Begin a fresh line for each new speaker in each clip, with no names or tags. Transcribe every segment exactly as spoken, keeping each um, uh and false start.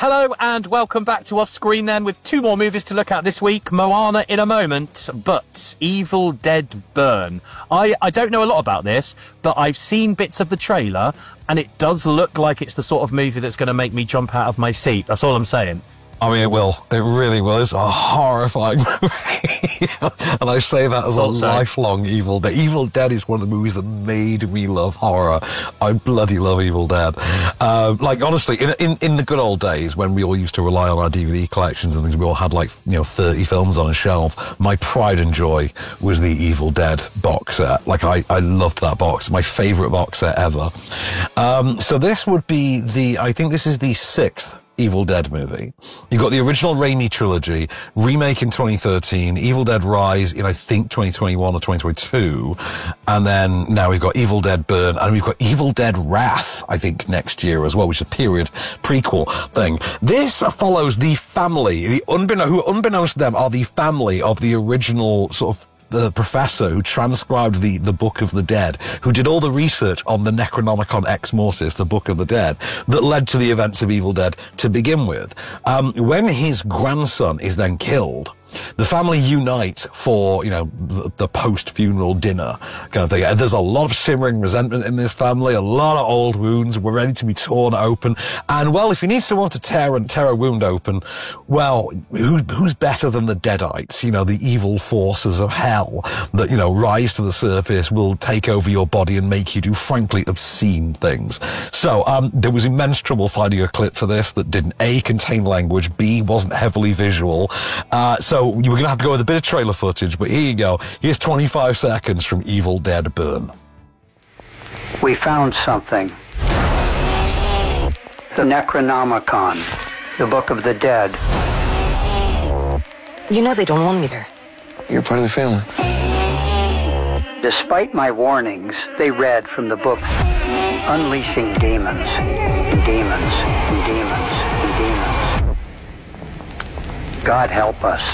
Hello and welcome back to Off Screen then, with two more movies to look at this week. Moana in a moment, but Evil Dead Burn. I, I don't know a lot about this, but I've seen bits of the trailer and it does look like it's the sort of movie that's going to make me jump out of my seat. That's all I'm saying.
I mean, it will. It really will. It's a horrifying movie. And I say that as a
Also,
lifelong Evil Dead. Evil Dead is one of the movies that made me love horror. I bloody love Evil Dead. Um, like, honestly, in, in in the good old days when we all used to rely on our D V D collections and things, we all had, like, you know, thirty films on a shelf. My pride and joy was the Evil Dead box set. Like, I, I loved that box. My favourite box set ever. Um, so this would be the, I think this is the sixth Evil Dead movie. You've got the original Raimi trilogy, remake in twenty thirteen, Evil Dead Rise in, I think, twenty twenty-one or twenty twenty-two, and then now we've got Evil Dead Burn, and we've got Evil Dead Wrath, I think, next year as well, which is a period prequel thing. This follows the family, the unbeknown, who unbeknownst to them are the family of the original sort of the professor who transcribed the, the Book of the Dead, who did all the research on the Necronomicon Ex Mortis, the Book of the Dead, that led to the events of Evil Dead to begin with. Um, when his grandson is then killed, the family unite for, you know, the, the post-funeral dinner kind of thing. And there's a lot of simmering resentment in this family, a lot of old wounds were ready to be torn open. And, well, if you need someone to tear and tear a wound open, well, who, who's better than the Deadites? You know, the evil forces of hell that, you know, rise to the surface, will take over your body and make you do, frankly, obscene things. So, um, there was immense trouble finding a clip for this that didn't A, contain language, B, wasn't heavily visual. Uh, so, you were going to have to go with a bit of trailer footage, but here you go. Here's twenty-five seconds from Evil Dead Burn.
We found something. The Necronomicon, the Book of the Dead.
You know they don't want me there.
You're part of the family.
Despite my warnings, they read from the book, unleashing demons, and demons, and demons, and demons. God help us.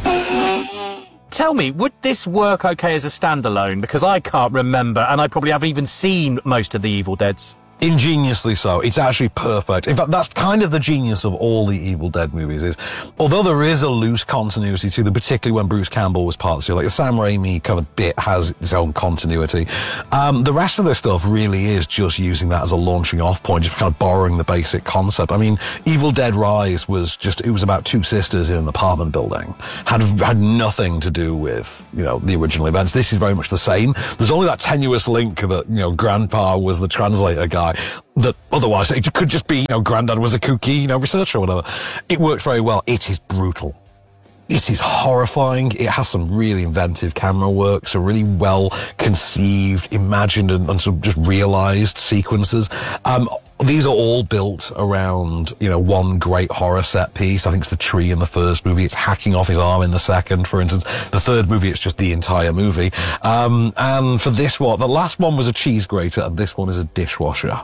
tell me, would this work okay as a standalone? Because I can't remember, and I probably haven't even seen most of the Evil Deads.
Ingeniously so. It's actually perfect. In fact, that's kind of the genius of all the Evil Dead movies is, although there is a loose continuity to them, particularly when Bruce Campbell was part of it, like the Sam Raimi kind of bit has its own continuity. Um, the rest of this stuff really is just using that as a launching off point, just kind of borrowing the basic concept. I mean, Evil Dead Rise was just, it was about two sisters in an apartment building. Had, had nothing to do with, you know, the original events. This is very much the same. There's only that tenuous link that, you know, Grandpa was the translator guy, that otherwise it could just be, you know, Grandad was a kooky, you know, researcher or whatever. It worked very well. It is brutal. It is horrifying. It has some really inventive camera work, some really well conceived, imagined and, and some just realized sequences. Um, these are all built around, you know, one great horror set piece. I think it's the tree in the first movie. It's hacking off his arm in the second, for instance. The third movie, it's just the entire movie. Um, and for this one, the last one was a cheese grater and this one is a dishwasher.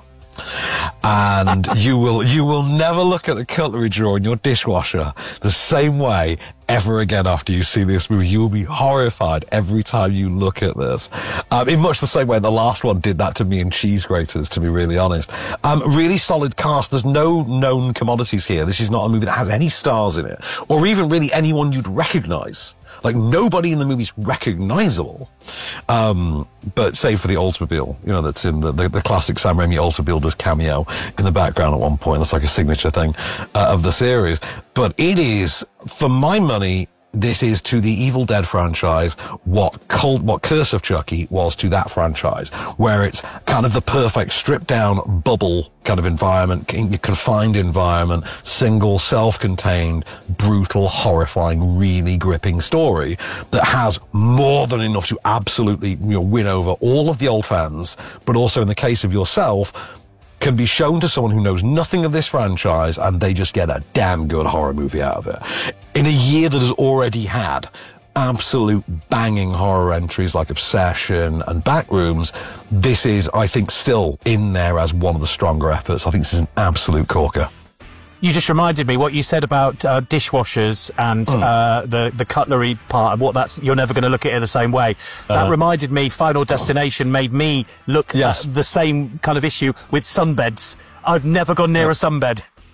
And you will you will never look at the cutlery drawer in your dishwasher the same way ever again after you see this movie. You will be horrified every time you look at this. Um, in much the same way the last one did that to me in cheese graters, to be really honest. Um, really solid cast. There's no known commodities here. This is not a movie that has any stars in it, or even really anyone you'd recognize. Like, nobody in the movie's recognizable. Um, but save for the Oldsmobile, you know, that's in the, the, the classic Sam Raimi Oldsmobile does cameo in the background at one point. That's like a signature thing uh, of the series. But it is, for my money, this is to the Evil Dead franchise what Cult, what Curse of Chucky was to that franchise, where it's kind of the perfect stripped down bubble kind of environment, confined environment, single, self-contained, brutal, horrifying, really gripping story that has more than enough to absolutely, you know, win over all of the old fans, but also in the case of yourself, can be shown to someone who knows nothing of this franchise and they just get a damn good horror movie out of it. In a year that has already had absolute banging horror entries like Obsession and Backrooms, this is, I think, still in there as one of the stronger efforts. I think this is an absolute corker.
You just reminded me what you said about uh, dishwashers and mm. uh, the the cutlery part, and what that's, you're never going to look at it the same way. That uh, reminded me, Final Destination made me look
yes.
at the same kind of issue with sunbeds. I've never gone near yeah. a sunbed.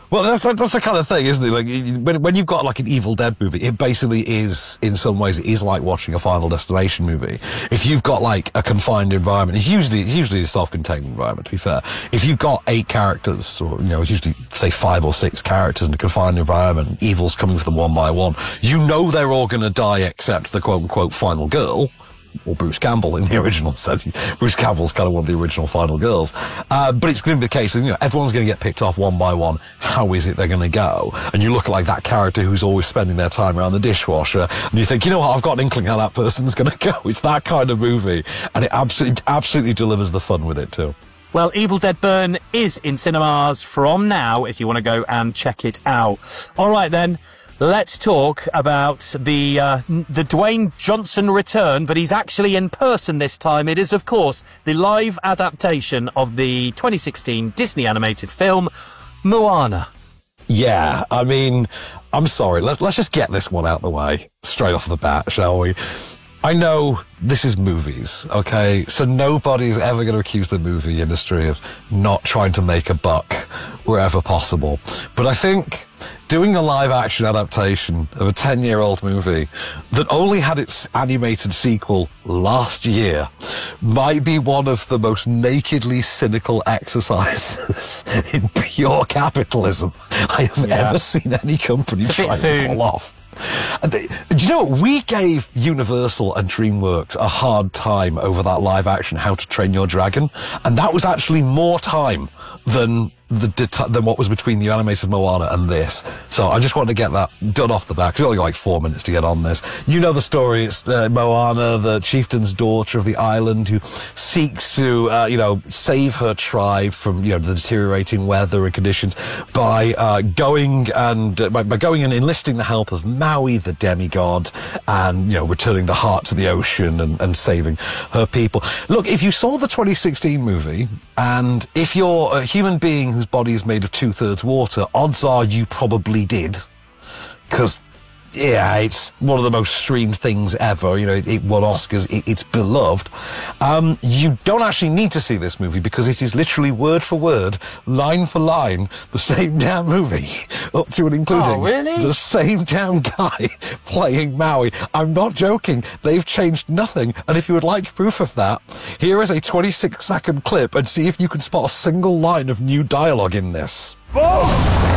Well, that's, that's the kind of thing, isn't it? Like, when, when you've got like an Evil Dead movie, it basically is, in some ways, it is like watching a Final Destination movie. If you've got like a confined environment, it's usually, it's usually a self-contained environment, to be fair. If you've got eight characters, or, you know, it's usually, say, five or six characters in a confined environment, evil's coming for them one by one, you know they're all going to die except the quote-unquote final girl. Or Bruce Campbell in the original sense. Bruce Campbell's kind of one of the original final girls. Uh, but it's going to be the case of, you know, everyone's going to get picked off one by one. How is it they're going to go? And you look at like that character who's always spending their time around the dishwasher, and you think, you know what, I've got an inkling how that person's going to go. It's that kind of movie. And it absolutely, absolutely delivers the fun with it too.
Well, Evil Dead Burn is in cinemas from now, if you want to go and check it out. All right, then. Let's talk about the uh, the Dwayne Johnson return, but he's actually in person this time. It is, of course, the live adaptation of the twenty sixteen Disney animated film, Moana.
Yeah, I mean, I'm sorry. Let's let's just get this one out of the way straight off the bat, shall we? I know this is movies, okay? So nobody's ever going to accuse the movie industry of not trying to make a buck wherever possible. But I think doing a live-action adaptation of a ten-year-old movie that only had its animated sequel last year might be one of the most nakedly cynical exercises in pure capitalism I have
Yeah.
ever seen any company
It's a bit
try to
soon.
pull off. And they, do you know what? We gave Universal and DreamWorks a hard time over that live action How to Train Your Dragon, and that was actually more time than the than what was between the animated Moana and this. So I just wanted to get that done off the back. It's only got like four minutes to get on this. You know the story. It's uh, Moana, the chieftain's daughter of the island, who seeks to, uh, you know, save her tribe from, you know, the deteriorating weather and conditions by uh, going and uh, by, by going and enlisting the help of Maui, the demigod, and, you know, returning the heart to the ocean and, and saving her people. Look, if you saw the twenty sixteen movie, and if you're a human being whose body is made of two-thirds water, odds are you probably did. Because, yeah, it's one of the most streamed things ever. You know, it, it won Oscars. It, it's beloved. Um, you don't actually need to see this movie because it is literally word for word, line for line, the same damn movie, up to and including
Oh, really?
the same damn guy playing Maui. I'm not joking. They've changed nothing. And if you would like proof of that, here is a twenty-six second clip and see if you can spot a single line of new dialogue in this.
Boat!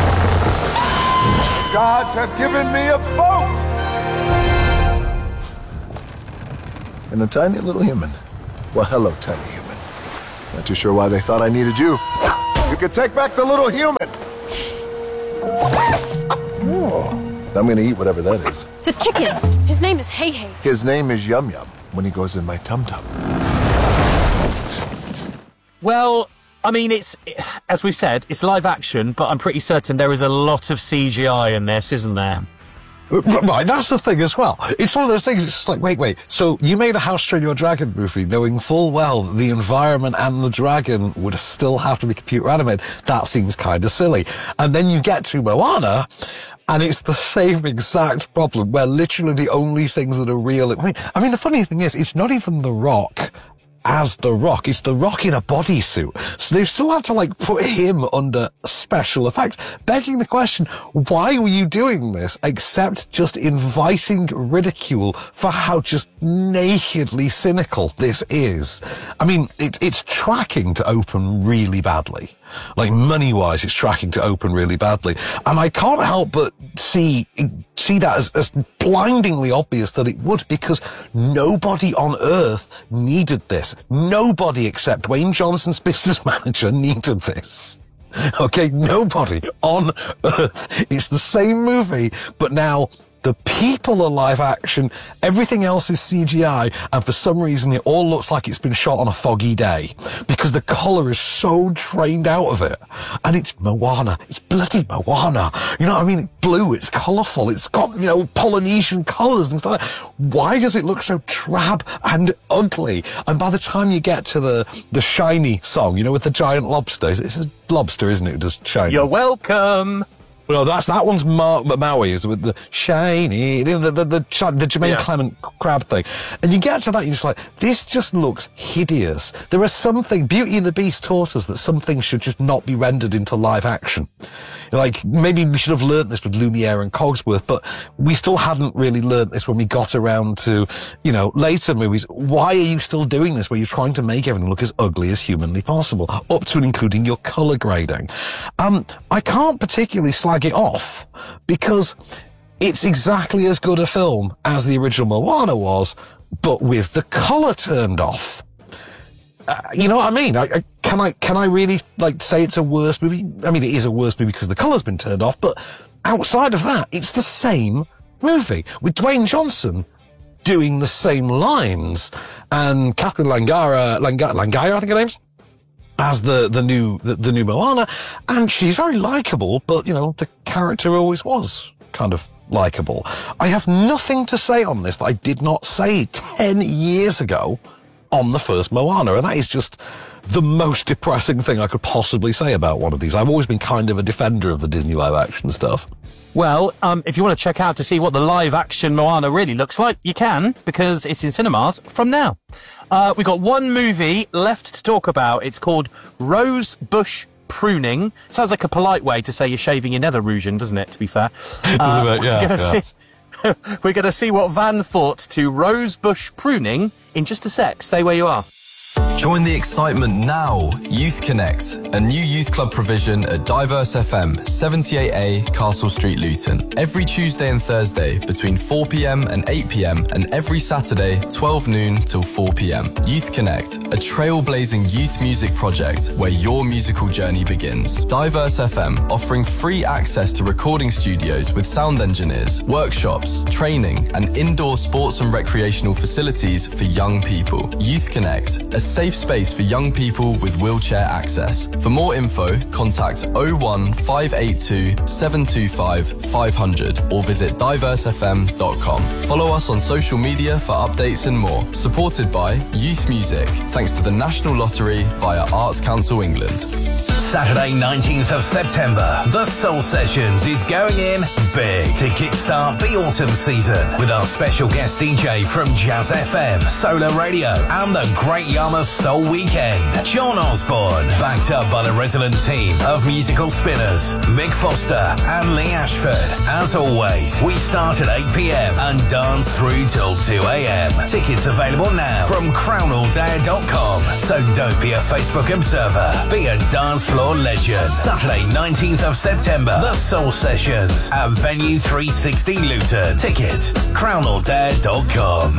Gods have given me a boat! And a tiny little human. Well, hello, tiny human. Not too sure why they thought I needed you. You could take back the little human! Oh. I'm gonna eat whatever that is.
It's a chicken. His name is Hey Hey.
His name is Yum Yum when he goes in my tum-tum.
Well, I mean, it's, as we've said, it's live action, but I'm pretty certain there is a lot of C G I in this, isn't there?
Right, that's the thing as well. It's one of those things, it's just like, wait, wait, so you made a How to Train Your Dragon movie knowing full well the environment and the dragon would still have to be computer animated. That seems kind of silly. And then you get to Moana, and it's the same exact problem, where literally the only things that are real... I mean, I mean, the funny thing is, it's not even The Rock as The Rock. It's The Rock in a bodysuit. So they've still had to, like, put him under special effects. Begging the question, why were you doing this except just inviting ridicule for how just nakedly cynical this is? I mean, it, it's tracking to open really badly. Like, money-wise, it's tracking to open really badly. And I can't help but see see that as, as blindingly obvious that it would, because nobody on Earth needed this. Nobody except Dwayne Johnson's business manager needed this. Okay, nobody on Earth. It's the same movie, but now the people are live action, everything else is C G I, and for some reason it all looks like it's been shot on a foggy day, because the colour is so drained out of it. And it's Moana. It's bloody Moana. You know what I mean? It's blue, it's colourful, it's got, you know, Polynesian colours and stuff like that. Why does it look so drab and ugly? And by the time you get to the, the shiny song, you know, with the giant lobster, it's a lobster, isn't it? It does shiny.
You're welcome.
Well, that's that one's Ma- Maui, is with the shiny, the the the, the, the Jermaine
Yeah.
Clement crab thing, and you get to that, you're just like, this just looks hideous. There is something. Beauty and the Beast taught us that some things should just not be rendered into live action. Like, maybe we should have learnt this with Lumiere and Cogsworth, but we still hadn't really learnt this when we got around to, you know, later movies. Why are you still doing this where you're trying to make everything look as ugly as humanly possible, up to and including your colour grading? Um, I can't particularly slag it off, because it's exactly as good a film as the original Moana was, but with the colour turned off. Uh, you know what I mean? I, I, can I can I really like say it's a worse movie? I mean, it is a worse movie because the colour's been turned off, but outside of that, it's the same movie with Dwayne Johnson doing the same lines and Kathleen Langara, Langara, Langaya, I think her name's, as the the new the, the new Moana, and she's very likeable, but you know the character always was kind of likeable. I have nothing to say on this that I did not say ten years ago on the first Moana, and that is just the most depressing thing I could possibly say about one of these. I've always been kind of a defender of the Disney live-action stuff.
Well, um, if you want to check out to see what the live-action Moana really looks like, you can, because it's in cinemas from now. Uh, we've got one movie left to talk about. It's called Rose Bush Pruning. Sounds like a polite way to say you're shaving your nether region, doesn't it, to be fair? Uh,
bit, yeah,
we're going
yeah.
see, we're going to see what Van thought to Rose Bush Pruning in just a sec. Stay where you are.
Join the excitement now. Youth Connect, a new youth club provision at Diverse F M, seventy-eight A, Castle Street, Luton. Every Tuesday and Thursday between four p m and eight p m and every Saturday twelve noon till four p m. Youth Connect, a trailblazing youth music project where your musical journey begins. Diverse F M, offering free access to recording studios with sound engineers, workshops, training and indoor sports and recreational facilities for young people. Youth Connect, a safe space for young people with wheelchair access. For more info, contact oh one five eight two seven two five five hundred or visit diverse f m dot com. Follow us on social media for updates and more. Supported by Youth Music, thanks to the National Lottery via Arts Council England.
Saturday nineteenth of September, the Soul Sessions is going in big to kickstart the autumn season with our special guest D J from Jazz F M, Solar Radio and the Great Yarmouth Soul Weekend. John Osborne, backed up by the resident team of musical spinners, Mick Foster and Lee Ashford. As always, we start at eight p m and dance through till two a m. Tickets available now from crown all dare dot com. So don't be a Facebook observer, be a dance floor legend. Saturday nineteenth of September, the Soul Sessions at Venue three sixty Luton. Tickets, crown all dare dot com.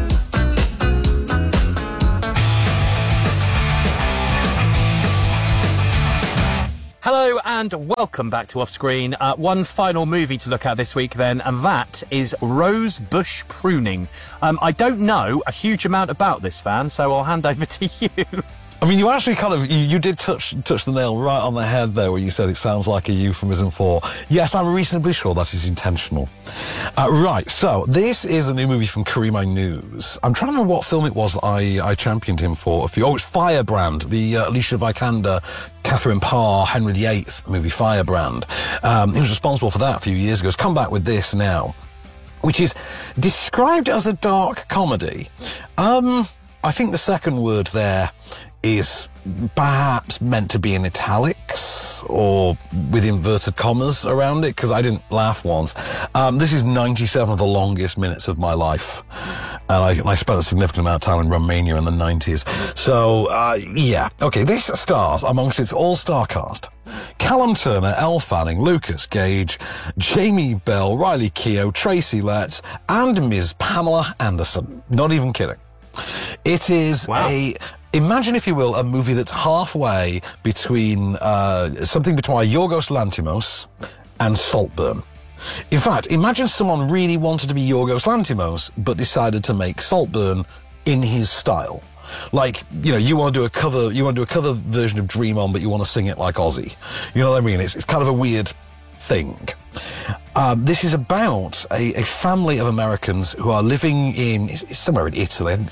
Hello and welcome back to Off Screen. Uh, one final movie to look at this week then, and that is Rose Bush Pruning. Um, I don't know a huge amount about this, Van, so I'll hand over to you.
I mean, you actually kind of, you, you did touch touch the nail right on the head there where you said it sounds like a euphemism for, yes, I'm reasonably sure that is intentional. Uh, right, so this is a new movie from Kareem News. I'm trying to remember what film it was that I, I championed him for a few. Oh, it's Firebrand, the uh, Alicia Vikander, Catherine Parr, Henry the Eighth movie, Firebrand. Um, he was responsible for that a few years ago. He's come back with this now, which is described as a dark comedy. Um, I think the second word there is perhaps meant to be in italics or with inverted commas around it, because I didn't laugh once. Um, this is ninety-seven of the longest minutes of my life, and I, I spent a significant amount of time in Romania in the nineties. So, uh, yeah. Okay, this stars amongst its all-star cast Callum Turner, Elle Fanning, Lucas Gage, Jamie Bell, Riley Keough, Tracy Letts, and Miz Pamela Anderson. Not even kidding. It is
wow.
a... Imagine, if you will, a movie that's halfway between uh, something between Yorgos Lanthimos and Saltburn. In fact, imagine someone really wanted to be Yorgos Lanthimos but decided to make Saltburn in his style. Like, you know, you want to do a cover, you want to do a cover version of Dream On, but you want to sing it like Ozzy. You know what I mean? It's, it's kind of a weird thing. Um, this is about a, a family of Americans who are living in, it's, it's somewhere in Italy, I think it's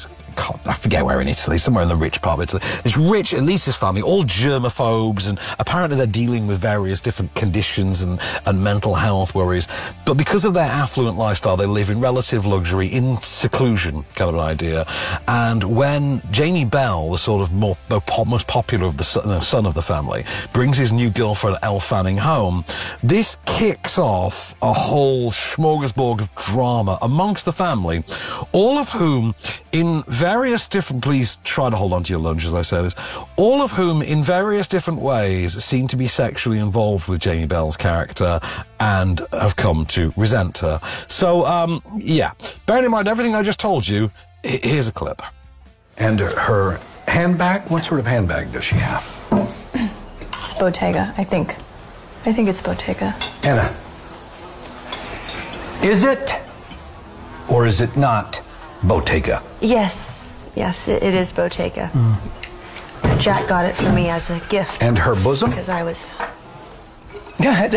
can't, I forget where in Italy, somewhere in the rich part of Italy. This rich elitist family, all germaphobes, and apparently they're dealing with various different conditions and, and mental health worries. But because of their affluent lifestyle, they live in relative luxury, in seclusion, kind of an idea. And when Jamie Bell, the sort of more, most popular of the son, uh, son of the family, brings his new girlfriend Elle Fanning home, this kicks off a whole smorgasbord of drama amongst the family, all of whom in various different, please try to hold on to your lunch as I say this, all of whom in various different ways seem to be sexually involved with Jamie Bell's character and have come to resent her. So, um, yeah, bearing in mind everything I just told you, h- here's a clip.
And her handbag? What sort of handbag does she have?
It's Bottega, I think. I think it's Bottega.
Anna, is it or is it not Bottega?
Yes, yes, it, it is Bottega. Mm. Jack got it for me as a gift.
And her bosom?
Because I was...
Go ahead.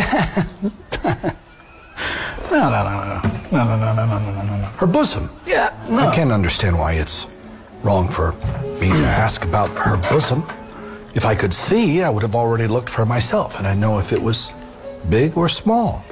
no, no, no, no, no, no, no, no, no, no, no, no. Her bosom? Yeah, no. I can't understand why it's wrong for me to ask about her bosom. If I could see, I would have already looked for myself, and I'd know if it was big or small.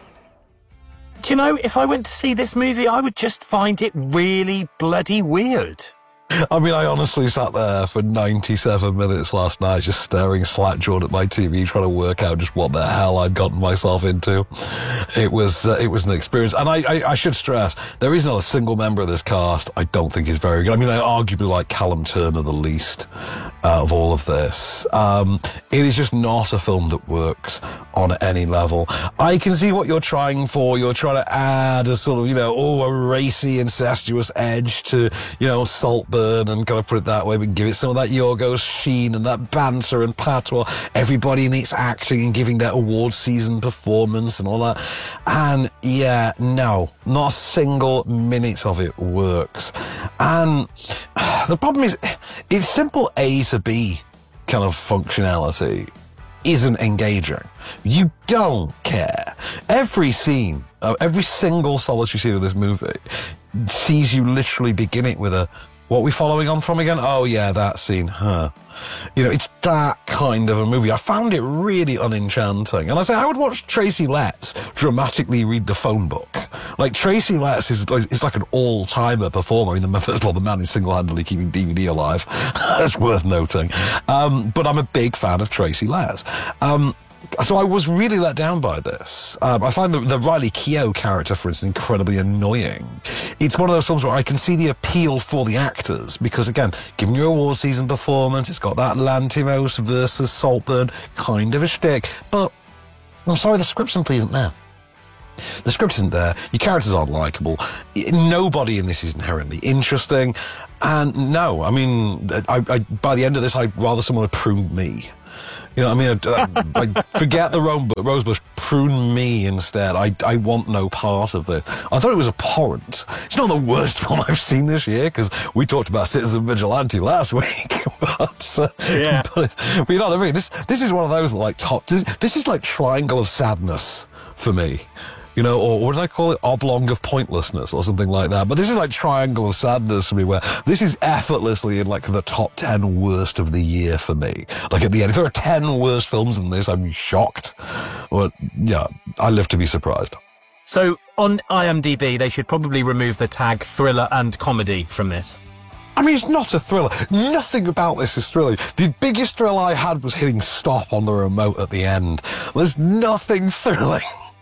Do you know, if I went to see this movie, I would just find it really bloody weird.
I mean, I honestly sat there for ninety-seven minutes last night just staring slack-jawed at my T V, trying to work out just what the hell I'd gotten myself into. It was uh, it was an experience. And I, I, I should stress, there is not a single member of this cast I don't think is very good. I mean, I arguably like Callum Turner the least uh, of all of this. Um, it is just not a film that works on any level. I can see what you're trying for. You're trying to add a sort of, you know, oh, a racy, incestuous edge to, you know, Saltburn, and kind of put it that way, but give it some of that Yorgos sheen and that banter and patois. Everybody needs acting and giving their award season performance and all that. And yeah, no, not a single minute of it works. And the problem is, it's simple A to B kind of functionality isn't engaging. You don't care. Every scene, uh, every single solitary scene of this movie sees you literally begin it with a, what are we following on from again? Oh yeah, that scene, huh. You know, it's that kind of a movie. I found it really unenchanting. And I say, I would watch Tracy Letts dramatically read the phone book. Like, Tracy Letts is, is like an all-timer performer. I mean, the, first of all, the man is single-handedly keeping D V D alive. That's worth noting. Um, but I'm a big fan of Tracy Letts. Um, So I was really let down by this. Um, I find the, the Riley Keough character, for instance, incredibly annoying. It's one of those films where I can see the appeal for the actors, because, again, given your award season performance, it's got that Lantimos versus Saltburn kind of a shtick. But, I'm sorry, the script simply isn't there. The script isn't there. Your characters aren't likeable. Nobody in this is inherently interesting. And no, I mean, I, I, by the end of this, I'd rather someone had pruned me. You know what I mean? I, I, I forget the rosebush, prune me instead. I, I want no part of this. I thought it was abhorrent. It's not the worst film I've seen this year, because we talked about Citizen Vigilante last week. but, uh,
yeah.
But, but you know what I mean? This, this is one of those, like, top... This, this is like Triangle of Sadness for me. You know, or what did I call it? Oblong of Pointlessness or something like that. But this is like Triangle of Sadness for me, where this is effortlessly in like the top ten worst of the year for me. Like at the end, if there are ten worst films than this, I'm shocked. But yeah, I live to be surprised.
So on IMDb, they should probably remove the tag thriller and comedy from this.
I mean, it's not a thriller. Nothing about this is thrilling. The biggest thrill I had was hitting stop on the remote at the end. There's nothing thrilling.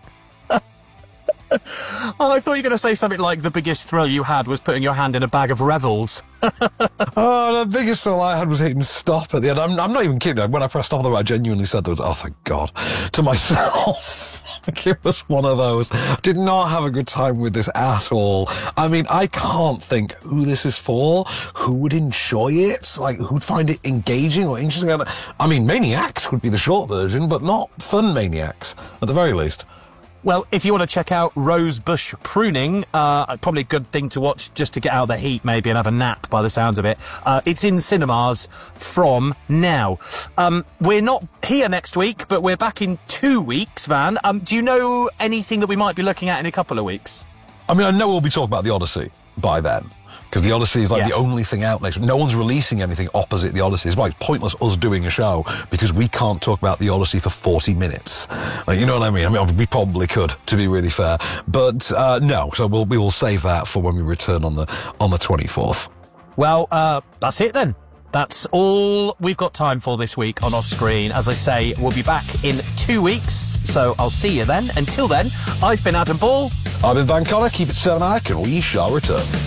Oh, I thought you were going to say something like the biggest thrill you had was putting your hand in a bag of Revels.
Oh, the biggest thrill I had was hitting stop at the end. I'm, I'm not even kidding. When I pressed stop, I genuinely said there was, oh, thank God, to myself. It was one of those. Did not have a good time with this at all. I mean, I can't think who this is for, who would enjoy it, like, who'd find it engaging or interesting. I mean, Maniacs would be the short version, but not fun Maniacs, at the very least.
Well, if you want to check out Rosebush Pruning, uh, probably a good thing to watch just to get out of the heat, maybe, and have a nap by the sounds of it. Uh, it's in cinemas from now. Um, we're not here next week, but we're back in two weeks, Van. Um, do you know anything that we might be looking at in a couple of weeks?
I mean, I know we'll be talking about The Odyssey by then. Because the Odyssey is like
Yes.
the only thing out next. No one's releasing anything opposite the Odyssey. It's like pointless us doing a show because we can't talk about the Odyssey for forty minutes. Like, you know what I mean? I mean, we probably could, to be really fair. But uh, no, so we'll, we will save that for when we return on the on the twenty-fourth.
Well, uh, that's it then. That's all we've got time for this week on Off Screen. As I say, we'll be back in two weeks, so I'll see you then. Until then, I've been Adam Ball.
I've been Van Connor. Keep it cinematic, and we shall return.